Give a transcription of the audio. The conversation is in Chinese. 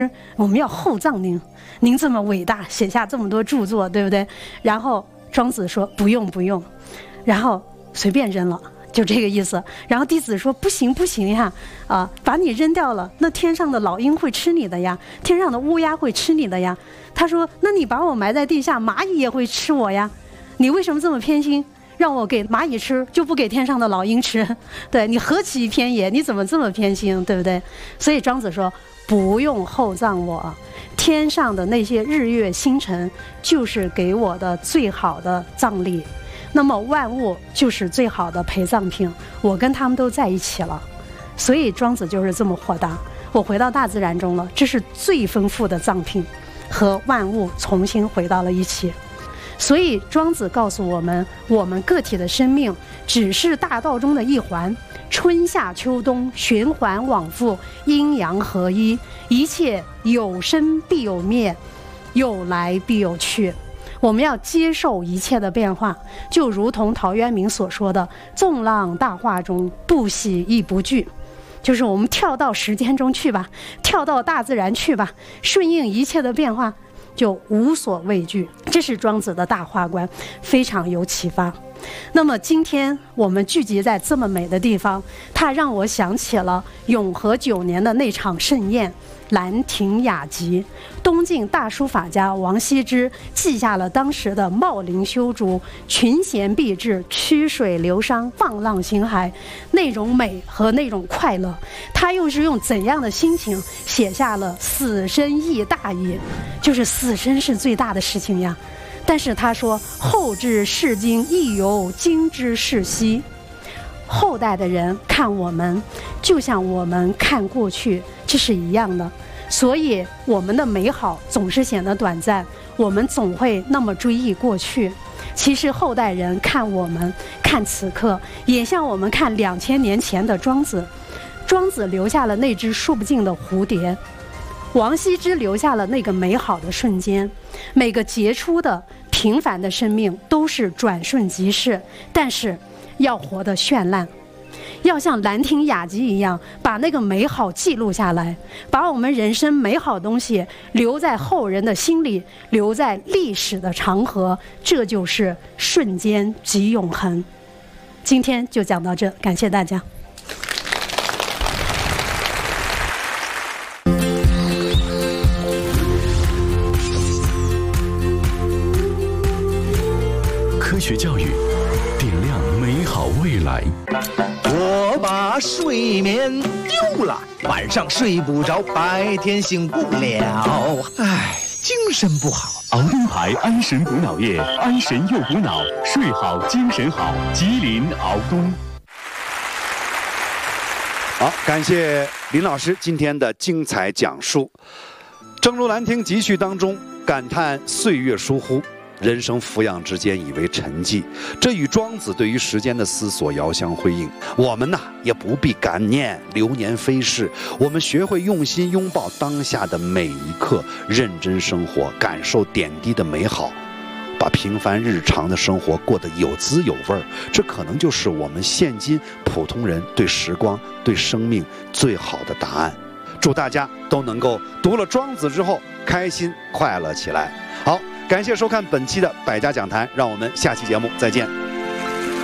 我们要厚葬您，您这么伟大，写下这么多著作，对不对？然后庄子说不用不用，然后随便扔了，就这个意思。然后弟子说不行不行呀，把你扔掉了，那天上的老鹰会吃你的呀，天上的乌鸦会吃你的呀。他说那你把我埋在地下，蚂蚁也会吃我呀，你为什么这么偏心？让我给蚂蚁吃，就不给天上的老鹰吃？对，你何其偏也，你怎么这么偏心，对不对？所以庄子说不用厚葬我，天上的那些日月星辰就是给我的最好的葬礼，那么万物就是最好的陪葬品，我跟他们都在一起了。所以庄子就是这么豁达，我回到大自然中了，这是最丰富的葬品，和万物重新回到了一起。所以庄子告诉我们，我们个体的生命只是大道中的一环，春夏秋冬循环往复，阴阳合一，一切有生必有灭，有来必有去。我们要接受一切的变化，就如同陶渊明所说的纵浪大化中，不喜亦不惧，就是我们跳到时间中去吧，跳到大自然去吧，顺应一切的变化，就无所畏惧。这是庄子的大化观，非常有启发。那么今天我们聚集在这么美的地方，它让我想起了永和9年的那场盛宴兰亭雅集。东晋大书法家王羲之记下了当时的茂林修竹，群贤毕至，曲水流觞，放浪形骸，那种美和那种快乐，他又是用怎样的心情写下了死生亦大也，就是死生是最大的事情呀。但是他说后知是今，亦犹今之是昔。后代的人看我们就像我们看过去，这是一样的。所以我们的美好总是显得短暂，我们总会那么追忆过去。其实后代人看我们，看此刻，也像我们看2000年前的庄子。庄子留下了那只数不尽的蝴蝶，王羲之留下了那个美好的瞬间。每个杰出的平凡的生命都是转瞬即逝，但是要活得绚烂，要像兰亭雅集一样把那个美好记录下来，把我们人生美好的东西留在后人的心里，留在历史的长河，这就是瞬间即永恒。今天就讲到这，感谢大家。 科学教育，点亮美好未来。 我把睡眠丢了，晚上睡不着，白天醒不了，唉，精神不好。 熬灯牌安神补脑液，安神又补脑，睡好精神好。吉林熬冬。 好，感谢林老师今天的精彩讲述。正如《兰亭集序》当中感叹岁月疏忽，人生俯仰之间以为沉寂，这与庄子对于时间的思索遥相辉映。我们也不必感念流年飞逝，我们学会用心拥抱当下的每一刻，认真生活，感受点滴的美好，把平凡日常的生活过得有滋有味儿。这可能就是我们现今普通人对时光、对生命最好的答案。祝大家都能够读了庄子之后开心快乐起来。好，感谢收看本期的百家讲坛，让我们下期节目再见。